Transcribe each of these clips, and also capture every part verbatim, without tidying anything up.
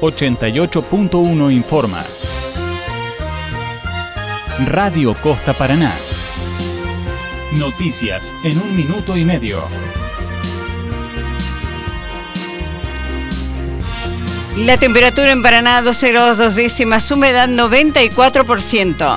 ochenta y ocho punto uno informa. Radio Costa Paraná. Noticias en un minuto y medio. La temperatura en Paraná doce grados dos décimas, humedad noventa y cuatro por ciento.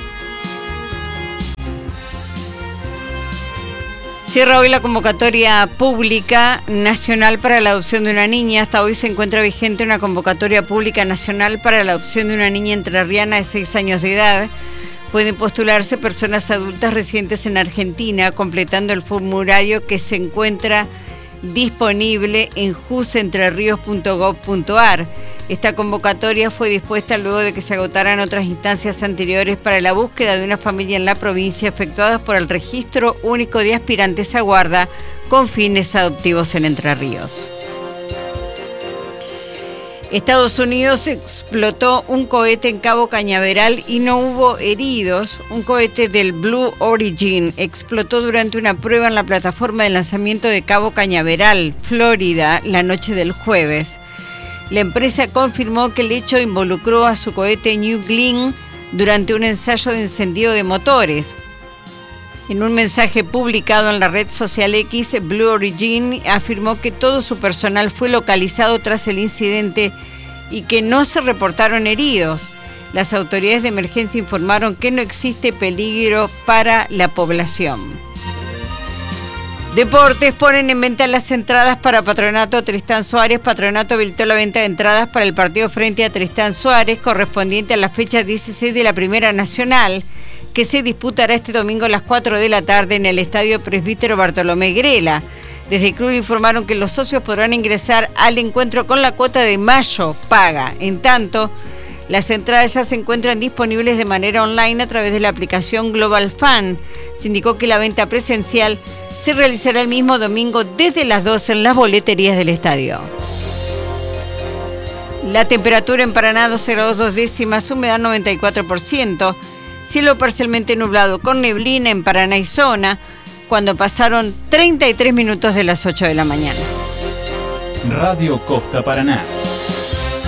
Cierra hoy la convocatoria pública nacional para la adopción de una niña. Hasta hoy se encuentra vigente una convocatoria pública nacional para la adopción de una niña entrerriana de seis años de edad. Pueden postularse personas adultas residentes en Argentina, completando el formulario que se encuentra disponible en jusentrerrios punto gov punto ar. Esta convocatoria fue dispuesta luego de que se agotaran otras instancias anteriores para la búsqueda de una familia en la provincia efectuadas por el Registro Único de Aspirantes a Guarda con fines adoptivos en Entre Ríos. Estados Unidos explotó un cohete en Cabo Cañaveral y no hubo heridos. Un cohete del Blue Origin explotó durante una prueba en la plataforma de lanzamiento de Cabo Cañaveral, Florida, la noche del jueves. La empresa confirmó que el hecho involucró a su cohete New Glenn durante un ensayo de encendido de motores. En un mensaje publicado en la red social X, Blue Origin afirmó que todo su personal fue localizado tras el incidente y que no se reportaron heridos. Las autoridades de emergencia informaron que no existe peligro para la población. Deportes, ponen en venta las entradas para Patronato Tristán Suárez. Patronato habilitó la venta de entradas para el partido frente a Tristán Suárez, correspondiente a la fecha dieciséis de la Primera Nacional, que se disputará este domingo a las cuatro de la tarde en el Estadio Presbítero Bartolomé Grela. Desde el club informaron que los socios podrán ingresar al encuentro con la cuota de mayo paga. En tanto, las entradas ya se encuentran disponibles de manera online a través de la aplicación Global Fan. Se indicó que la venta presencial se realizará el mismo domingo desde las doce en las boleterías del estadio. La temperatura en Paraná doce grados dos décimas, humedad noventa y cuatro por ciento. Cielo parcialmente nublado con neblina en Paraná y zona, cuando pasaron treinta y tres minutos de las ocho de la mañana. Radio Costa Paraná.